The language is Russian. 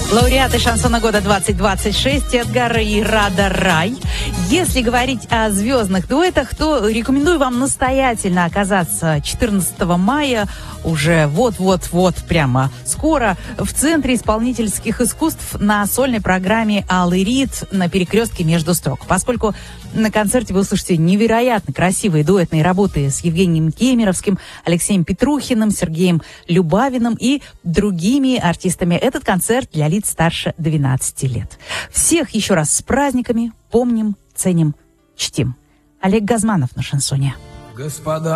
Лауреаты шансона года 2026 Эдгар и Рада Рай. Если говорить о звездных дуэтах, то рекомендую вам настоятельно оказаться 14 мая, уже вот-вот-вот, прямо скоро, в Центре исполнительских искусств на сольной программе «Алый Рид» на перекрестке между строк. Поскольку на концерте вы услышите невероятно красивые дуэтные работы с Евгением Кемеровским, Алексеем Петрухиным, Сергеем Любавиным и другими артистами. Этот концерт для лиц старше 12 лет. Всех еще раз с праздниками. Помним, ценим, чтим. Олег Газманов на шансоне. Господа.